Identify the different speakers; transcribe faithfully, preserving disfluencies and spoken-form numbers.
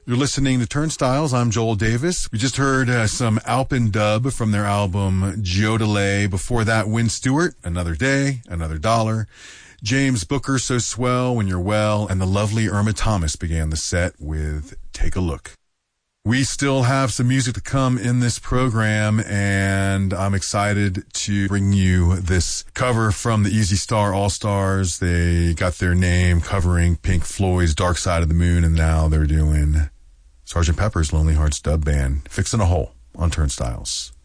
Speaker 1: You're listening to Turnstiles. I'm Joel Davis. We just heard uh, some Alpin dub from their album Jodele. Before that, Win Stewart, Another Day, Another Dollar. James Booker, So Swell, When You're Well. And the lovely Irma Thomas began the set with Take a Look. We still have some music to come in this program, and I'm excited to bring you this cover from the Easy Star All-Stars. They got their name covering Pink Floyd's Dark Side of the Moon, and now they're doing Sergeant Pepper's Lonely Hearts Dub Band, Fixin' a Hole on Turnstiles.